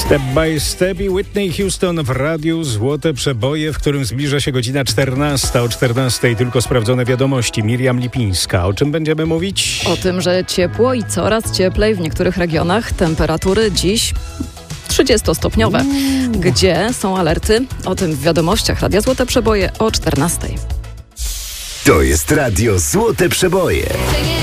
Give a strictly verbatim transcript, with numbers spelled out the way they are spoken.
Step by Step i Whitney Houston w radiu Złote Przeboje, w którym zbliża się godzina czternasta. O czternastej tylko sprawdzone wiadomości. Miriam Lipińska. O czym będziemy mówić? O tym, że ciepło i coraz cieplej w niektórych regionach. Temperatury dziś trzydziestostopniowe. Gdzie są alerty? O tym w wiadomościach Radia Złote Przeboje o czternastej. To jest Radio Złote Przeboje.